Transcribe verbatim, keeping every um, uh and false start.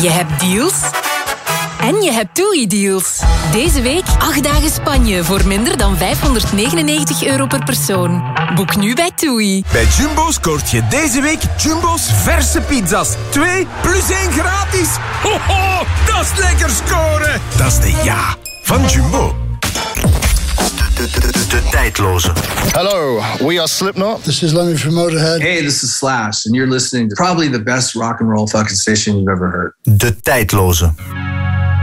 Je hebt deals en je hebt TUI-deals. Deze week acht dagen Spanje voor minder dan vijfhonderdnegenennegentig euro per persoon. Boek nu bij TUI. Bij Jumbo scoort je deze week Jumbo's verse pizza's. Twee plus één gratis. Ho, ho, dat is lekker scoren. Dat is de ja van Jumbo. De, de, de, de, de tijdloze. Hello, we are Slipknot. This is Lemmy from Motorhead. Hey, this is Slash, and you're listening to probably the best rock and roll fucking station you've ever heard. De tijdloze.